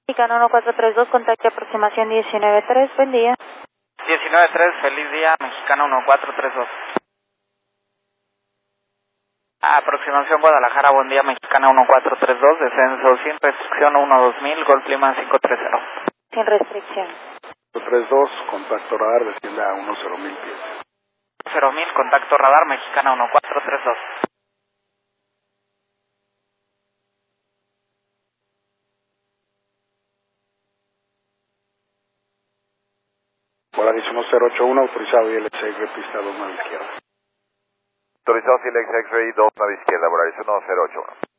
Mexicana 1432, contacto aproximación 193, buen día. 193, feliz día, Mexicana 1432. Aproximación Guadalajara, buen día, Mexicana 1432, descenso sin restricción 12000, Golf Lima 530. Sin restricción. 32, contacto radar, desciende a 10,000 pies. 0.000, contacto radar, Mexicana 1432. Volaris 1081, autorizado ILX pista 2 a la izquierda. Autorizado Silex X-Ray 2 nave izquierda, Volaris 1081.